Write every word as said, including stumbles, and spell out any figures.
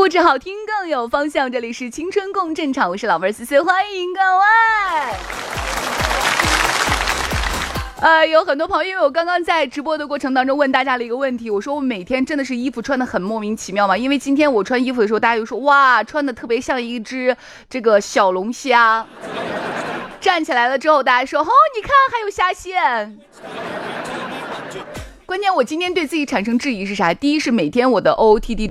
不止好听更有方向，这里是青春共振场，我是老妹儿思思，欢迎各位。呃，有很多朋友，因为我刚刚在直播的过程当中问大家了一个问题，我说我每天真的是衣服穿得很莫名其妙嘛，因为今天我穿衣服的时候，大家就说哇，穿得特别像一只这个小龙虾。站起来了之后，大家说哦，你看还有虾线。关键我今天对自己产生质疑是啥？第一是每天我的 O O T D